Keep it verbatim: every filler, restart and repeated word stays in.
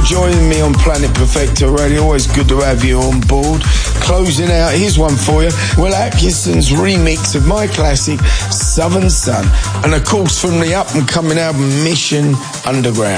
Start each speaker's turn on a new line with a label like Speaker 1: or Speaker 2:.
Speaker 1: joining me on Planet Perfecto Radio. Always good to have you on board. Closing out, here's one for you. Will Atkinson's remix of my classic, Southern Sun. And of course, from the up-and-coming album, Mission Underground.